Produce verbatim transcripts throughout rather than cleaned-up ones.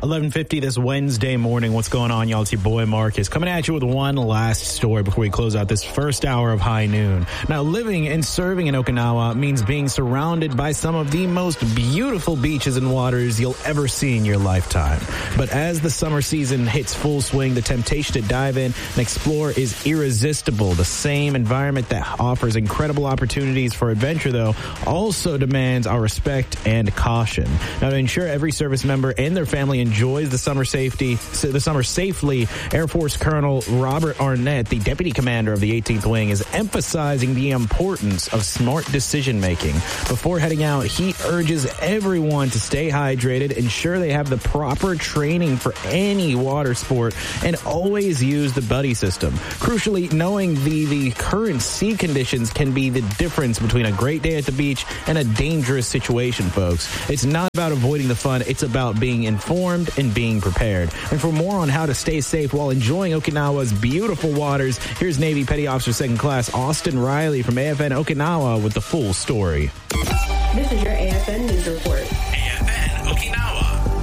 eleven fifty this Wednesday morning. What's going on, y'all? It's your boy Marcus coming at you with one last story before we close out this first hour of High Noon. Now, living and serving in Okinawa means being surrounded by some of the most beautiful beaches and waters you'll ever see in your lifetime. But as the summer season hits full swing, the temptation to dive in and explore is irresistible. The same environment that offers incredible opportunities for adventure, though, also demands our respect and caution. Now, to ensure every service member and their family enjoys the summer safety, the summer safely, Air Force Colonel Robert Arnett, the Deputy Commander of the eighteenth Wing, is emphasizing the importance of smart decision-making. Before heading out, he urges everyone to stay hydrated, ensure they have the proper training for any water sport, and always use the buddy system. Crucially, knowing the, the current sea conditions can be the difference between a great day at the beach and a dangerous situation, folks. It's not about avoiding the fun, it's about being informed and being prepared. And for more on how to stay safe while enjoying Okinawa's beautiful waters, here's Navy Petty Officer Second Class Austin Riley from A F N Okinawa with the full story. This is your A F N News Report. A F N Okinawa.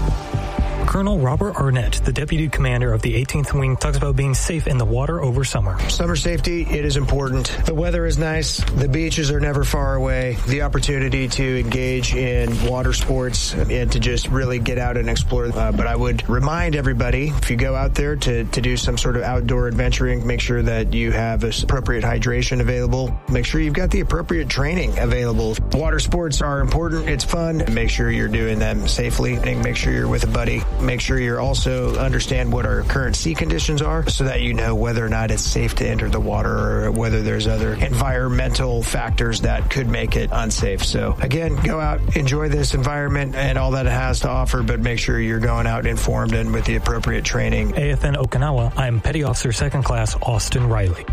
Colonel Robert Arnett, the Deputy Commander of the eighteenth Wing, talks about being safe in the water over summer. Summer safety, it is important. The weather is nice. The beaches are never far away. The opportunity to engage in water sports and to just really get out and explore. Uh, but I would remind everybody, if you go out there to, to do some sort of outdoor adventuring, make sure that you have appropriate hydration available. Make sure you've got the appropriate training available. Water sports are important. It's fun. Make sure you're doing them safely and make sure you're with a buddy. Make sure you also understand what our current sea conditions are so that you know whether or not it's safe to enter the water or whether there's other environmental factors that could make it unsafe. So again, go out, enjoy this environment and all that it has to offer, but make sure you're going out informed and with the appropriate training. A F N Okinawa, I am Petty Officer Second Class Austin Riley.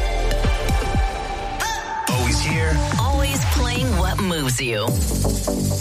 Always here. Always playing what moves you.